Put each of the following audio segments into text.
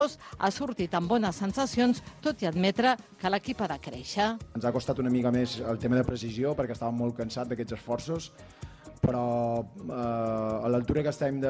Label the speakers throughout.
Speaker 1: ha sortit amb bones sensacions, tot i admetre que l'equip ha de créixer.
Speaker 2: Ens ha costat una mica més el tema de precisió perquè estàvem molt cansats d'aquests esforços, però a l'altura que estem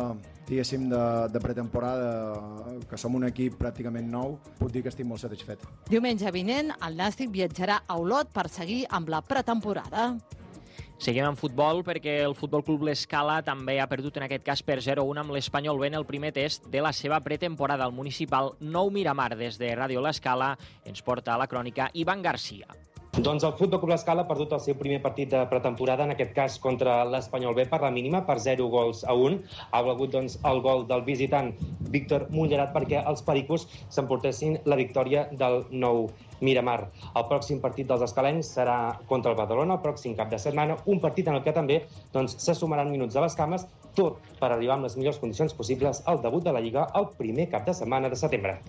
Speaker 2: de pretemporada, que som un equip pràcticament nou, puc dir que estic molt satisfet.
Speaker 1: Diumenge vinent, el Nàstic viatjarà a Olot per seguir amb la pretemporada.
Speaker 3: Seguim en futbol perquè el Futbol Club L'Escala també ha perdut en aquest cas per 0-1 amb l'Espanyol B en el primer test de la seva pretemporada al municipal Nou Miramar. Des de Ràdio L'Escala ens porta a la crònica Ivan Garcia.
Speaker 4: Doncs el Futbol Club L'Escala ha perdut el seu primer partit de pretemporada, en aquest cas contra l'Espanyol B per la mínima, per 0-1. Ha valgut el gol del visitant Víctor Mullerat perquè els pericos s'emportessin la victòria del Nou Miramar. El pròxim partit dels escalencs serà contra el Badalona, el pròxim cap de setmana, un partit en el que també se sumaran minuts de les cames, tot per arribar amb les millors condicions possibles al debut de la Lliga el primer cap de setmana de setembre.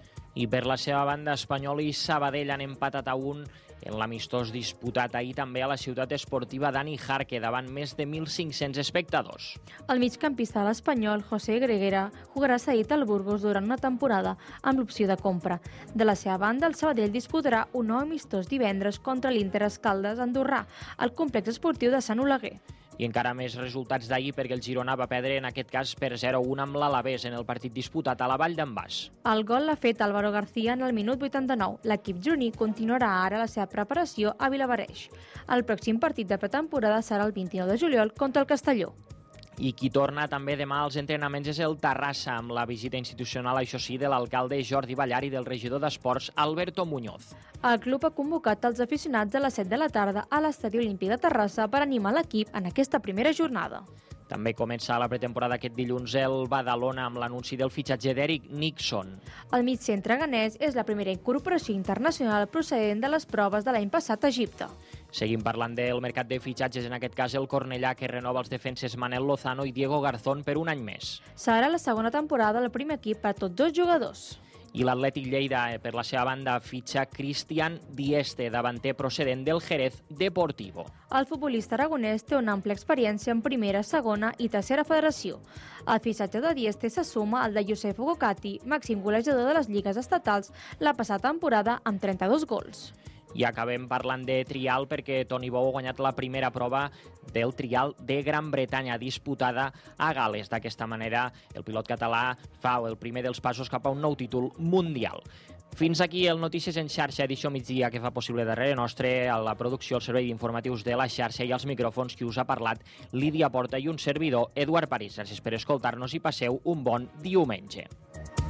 Speaker 3: I per la seva banda, Espanyol i Sabadell han empatat a 1 en l'amistós disputat ahir també a la ciutat esportiva Dani Jarque davant més de 1.500 espectadors.
Speaker 5: El migcampista de l'Espanyol, José Greguera, jugarà cedit al Burgos durant una temporada amb l'opció de compra. De la seva banda, el Sabadell disputarà un nou amistós divendres contra l'Inter Escaldes Andorrà, al complex esportiu de Sant Oleguer.
Speaker 3: I encara més resultats d'ahir perquè el Girona va perdre en aquest cas per 0-1 amb l'Alavés en el partit disputat a la Vall d'en Bas.
Speaker 5: El gol l'ha fet Álvaro García en el minut 89. L'equip gironí continuarà ara la seva preparació a Vilabareix. El pròxim partit de pretemporada serà el 29 de juliol contra el Castelló.
Speaker 3: I qui torna també demà als entrenaments és el Terrassa, amb la visita institucional, això sí, de l'alcalde Jordi Ballar i del regidor d'Esports, Alberto Muñoz.
Speaker 5: El club ha convocat els aficionats a les 7 de la tarda a l'Estadi Olímpic de Terrassa per animar l'equip en aquesta primera jornada.
Speaker 3: També comença la pretemporada aquest dilluns el Badalona amb l'anunci del fitxatge d'Eric Nixon.
Speaker 5: El migcentre ganès és la primera incorporació internacional procedent de les proves de l'any passat a Egipte.
Speaker 3: Seguim parlant del mercat de fitxatges, en aquest cas el Cornellà, que renova els defenses Manel Lozano i Diego Garzón per un any més.
Speaker 5: Serà la segona temporada del primer equip per a tots dos jugadors.
Speaker 3: I l'Atlètic Lleida, per la seva banda, fitxa Cristian Dieste, davanter procedent del Jerez Deportivo.
Speaker 5: El futbolista aragonès té una àmplia experiència en primera, segona i tercera federació. El fitxatge de Dieste se suma al de Josep Gocati, màxim golejador de les lligues estatals la passada temporada amb 32 gols.
Speaker 3: I acabem parlant de trial perquè Toni Bou ha guanyat la primera prova del trial de Gran Bretanya disputada a Gal·les. D'aquesta manera, el pilot català fa el primer dels passos cap a un nou títol mundial. Fins aquí el Notícies en xarxa, edició migdia, que fa possible darrere nostre a la producció, el servei d'informatius de la xarxa i els micròfons qui us ha parlat, Lídia Porta i un servidor, Eduard París. Gràcies per escoltar-nos i passeu un bon diumenge.